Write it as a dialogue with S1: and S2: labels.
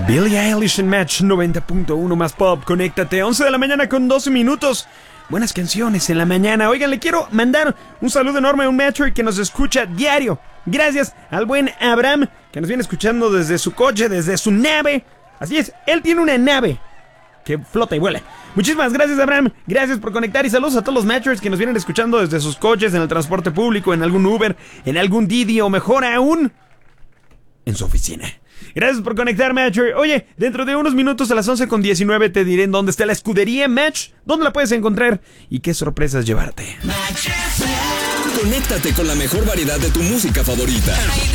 S1: Billie Eilish en Match 90.1 más pop. Conéctate, 11 de la mañana con 12 minutos. Buenas canciones en la mañana. Oigan, le quiero mandar un saludo enorme a un Metro que nos escucha diario. Gracias al buen Abraham, que nos viene escuchando desde su coche, desde su nave. Así es, él tiene una nave que flota y vuela. Muchísimas gracias, Abraham. Gracias por conectar y saludos a todos los Metros que nos vienen escuchando desde sus coches, en el transporte público, en algún Uber, en algún Didi o mejor aún, en su oficina. Gracias por conectar, Matcher. Oye, dentro de unos minutos a las 11:19 te diré en dónde está la escudería Match, dónde la puedes encontrar y qué sorpresas llevarte.
S2: Conéctate con la mejor variedad de tu música favorita.